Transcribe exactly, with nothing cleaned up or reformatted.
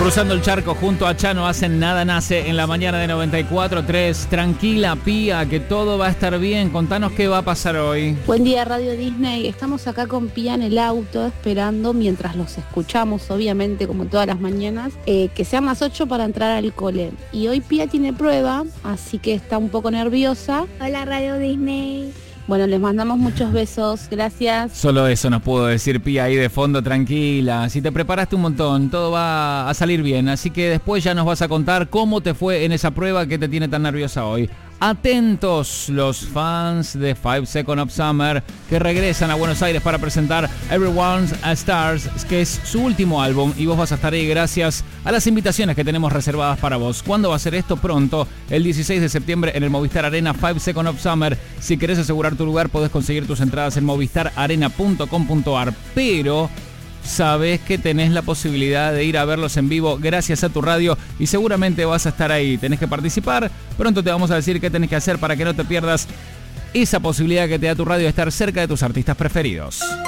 Cruzando el charco junto a Chano hacen Nada Nace en la mañana de noventa y cuatro tres. Tranquila, Pía, que todo va a estar bien. Contanos qué va a pasar hoy. Buen día, Radio Disney. Estamos acá con Pía en el auto esperando, mientras los escuchamos, obviamente, como todas las mañanas, eh, que sean las ocho para entrar al cole. Y hoy Pía tiene prueba, así que está un poco nerviosa. Hola, Radio Disney. Bueno, les mandamos muchos besos, gracias. Solo eso nos puedo decir, Pía, ahí de fondo, tranquila. Si te preparaste un montón, todo va a salir bien. Así que después ya nos vas a contar cómo te fue en esa prueba que te tiene tan nerviosa hoy. Atentos los fans de Five Seconds of Summer que regresan a Buenos Aires para presentar Everyone's a Stars, que es su último álbum, y vos vas a estar ahí gracias a las invitaciones que tenemos reservadas para vos. ¿Cuándo va a ser esto? Pronto, el dieciséis de septiembre en el Movistar Arena, Five Seconds of Summer. Si querés asegurar tu lugar, podés conseguir tus entradas en movistar arena punto com punto ar, pero sabés que tenés la posibilidad de ir a verlos en vivo gracias a tu radio y seguramente vas a estar ahí. Tenés que participar, pronto te vamos a decir qué tenés que hacer para que no te pierdas esa posibilidad que te da tu radio de estar cerca de tus artistas preferidos.